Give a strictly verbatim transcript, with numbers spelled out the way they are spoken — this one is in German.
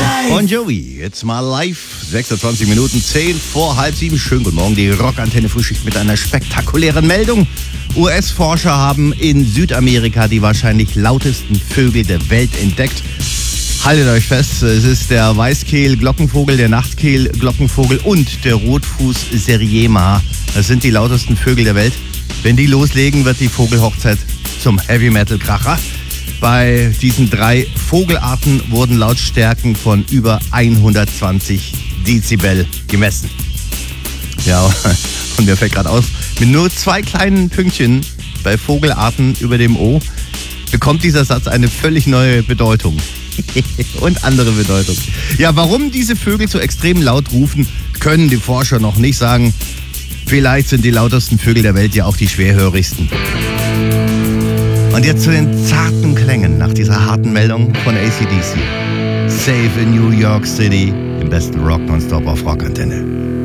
Bon Jovi, jetzt mal live, sechsundzwanzig Minuten, zehn vor halb sieben. Schönen guten Morgen, die Rockantenne frühstückt mit einer spektakulären Meldung. U S-Forscher haben in Südamerika die wahrscheinlich lautesten Vögel der Welt entdeckt. Haltet euch fest, es ist der Weißkehl-Glockenvogel, der Nachtkehl-Glockenvogel und der Rotfuß-Seriema. Das sind die lautesten Vögel der Welt. Wenn die loslegen, wird die Vogelhochzeit zum Heavy-Metal-Kracher. Bei diesen drei Vogelarten wurden Lautstärken von über hundertzwanzig Dezibel gemessen. Ja, und mir fällt gerade auf, mit nur zwei kleinen Pünktchen bei Vogelarten über dem O bekommt dieser Satz eine völlig neue Bedeutung. Und andere Bedeutung. Ja, warum diese Vögel so extrem laut rufen, können die Forscher noch nicht sagen. Vielleicht sind die lautesten Vögel der Welt ja auch die schwerhörigsten. Und jetzt zu den zarten Klängen nach dieser harten Meldung von A C D C. Safe in New York City, im besten Rock nonstop auf Rockantenne.